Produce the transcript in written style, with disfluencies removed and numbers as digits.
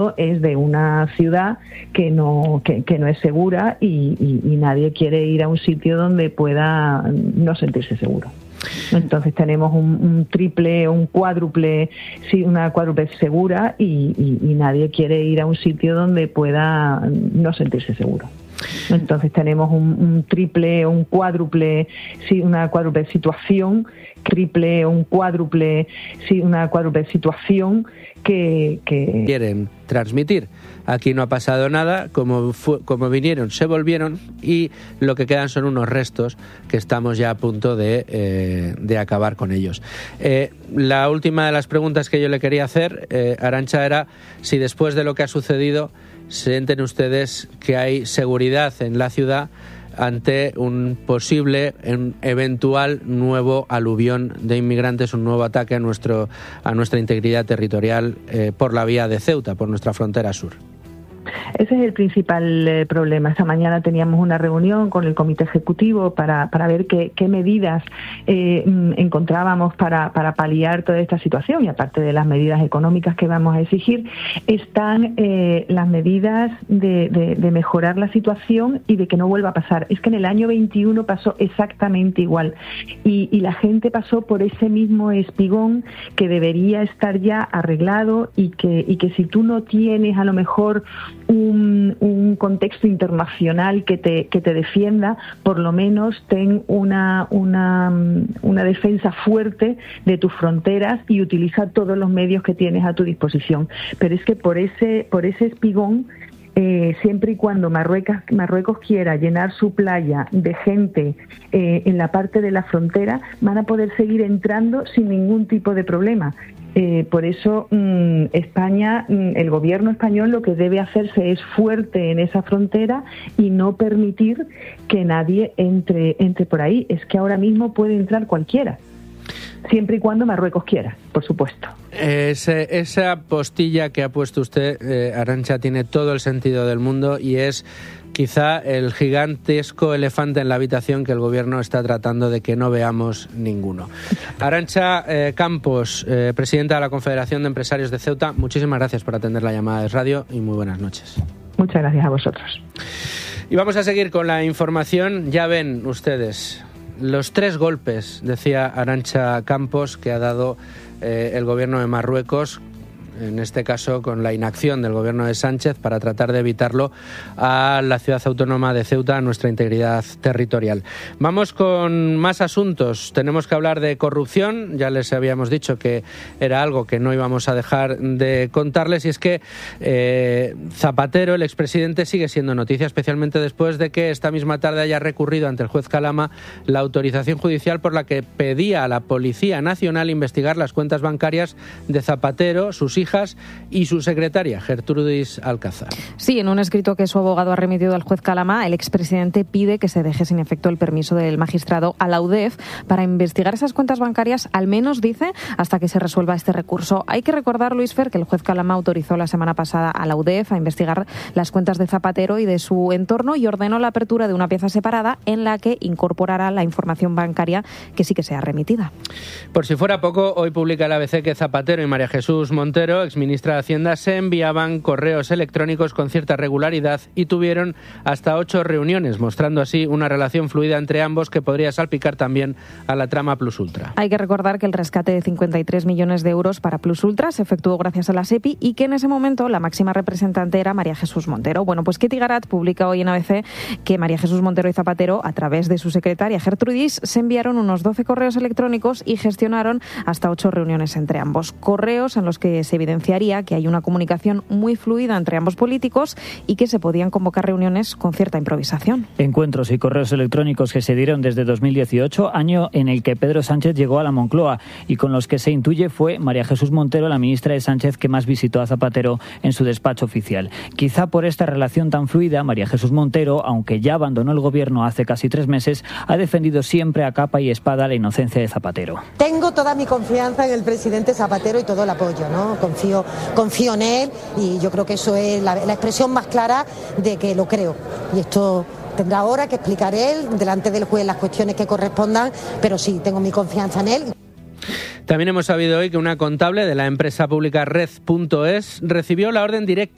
es de una ciudad que no es segura y nadie quiere ir a un sitio donde pueda no sentirse seguro. Entonces tenemos un triple, un cuádruple, sí, una cuádruple segura y nadie quiere ir a un sitio donde pueda no sentirse seguro. Entonces tenemos un triple, un cuádruple, sí, una cuádruple situación, una cuádruple situación que quieren transmitir. Aquí no ha pasado nada, como vinieron, se volvieron y lo que quedan son unos restos que estamos ya a punto de acabar con ellos. La última de las preguntas que yo le quería hacer, Arantxa, era si después de lo que ha sucedido sienten ustedes que hay seguridad en la ciudad ante un posible, un eventual nuevo aluvión de inmigrantes, un nuevo ataque a nuestra integridad territorial por la vía de Ceuta, por nuestra frontera sur. Ese es el principal problema. Esta mañana teníamos una reunión con el comité ejecutivo para ver qué medidas encontrábamos para paliar toda esta situación, y aparte de las medidas económicas que vamos a exigir, están las medidas de mejorar la situación y de que no vuelva a pasar. Es que en el año 21 pasó exactamente igual y la gente pasó por ese mismo espigón que debería estar ya arreglado y que si tú no tienes a lo mejor un contexto internacional que te defienda, por lo menos ten una defensa fuerte de tus fronteras y utiliza todos los medios que tienes a tu disposición. Pero es que por ese espigón, siempre y cuando Marruecos quiera llenar su playa de gente en la parte de la frontera, van a poder seguir entrando sin ningún tipo de problema. Por eso España, el gobierno español, lo que debe hacerse es fuerte en esa frontera y no permitir que nadie entre por ahí. Es que ahora mismo puede entrar cualquiera, siempre y cuando Marruecos quiera, por supuesto. Esa postilla que ha puesto usted, Arantxa, tiene todo el sentido del mundo y es quizá el gigantesco elefante en la habitación que el gobierno está tratando de que no veamos ninguno. Arantxa Campos, presidenta de la Confederación de Empresarios de Ceuta, muchísimas gracias por atender la llamada de radio y muy buenas noches. Muchas gracias a vosotros. Y vamos a seguir con la información. Ya ven ustedes los 3 golpes, decía Arantxa Campos, que ha dado el gobierno de Marruecos, en este caso con la inacción del gobierno de Sánchez para tratar de evitarlo a la ciudad autónoma de Ceuta, a nuestra integridad territorial. Vamos con más asuntos. Tenemos que hablar de corrupción. Ya les habíamos dicho que era algo que no íbamos a dejar de contarles, y es que Zapatero, el expresidente, sigue siendo noticia, especialmente después de que esta misma tarde haya recurrido ante el juez Calama la autorización judicial por la que pedía a la Policía Nacional investigar las cuentas bancarias de Zapatero, sus hijas y su secretaria, Gertrudis Alcázar. Sí, en un escrito que su abogado ha remitido al juez Calama, el expresidente pide que se deje sin efecto el permiso del magistrado a la UDEF para investigar esas cuentas bancarias, al menos, dice, hasta que se resuelva este recurso. Hay que recordar, Luis Fer, que el juez Calama autorizó la semana pasada a la UDEF a investigar las cuentas de Zapatero y de su entorno y ordenó la apertura de una pieza separada en la que incorporará la información bancaria que sí que sea remitida. Por si fuera poco, hoy publica el ABC que Zapatero y María Jesús Montero, exministra de Hacienda, se enviaban correos electrónicos con cierta regularidad y tuvieron hasta 8 reuniones, mostrando así una relación fluida entre ambos que podría salpicar también a la trama Plus Ultra. Hay que recordar que el rescate de 53 millones de euros para Plus Ultra se efectuó gracias a la SEPI y que en ese momento la máxima representante era María Jesús Montero. Bueno, pues Ketty Garat publica hoy en ABC que María Jesús Montero y Zapatero, a través de su secretaria Gertrudis, se enviaron unos 12 correos electrónicos y gestionaron hasta 8 reuniones entre ambos. Correos en los que se evidenciaría que hay una comunicación muy fluida entre ambos políticos y que se podían convocar reuniones con cierta improvisación. Encuentros y correos electrónicos que se dieron desde 2018, año en el que Pedro Sánchez llegó a la Moncloa y con los que se intuye fue María Jesús Montero, la ministra de Sánchez, que más visitó a Zapatero en su despacho oficial. Quizá por esta relación tan fluida, María Jesús Montero, aunque ya abandonó el gobierno hace casi 3 meses, ha defendido siempre a capa y espada la inocencia de Zapatero. Tengo toda mi confianza en el presidente Zapatero y todo el apoyo, ¿no? Confío en él y yo creo que eso es la expresión más clara de que lo creo. Y esto tendrá ahora que explicar él delante del juez las cuestiones que correspondan, pero sí, tengo mi confianza en él. También hemos sabido hoy que una contable de la empresa pública Red.es recibió la orden directa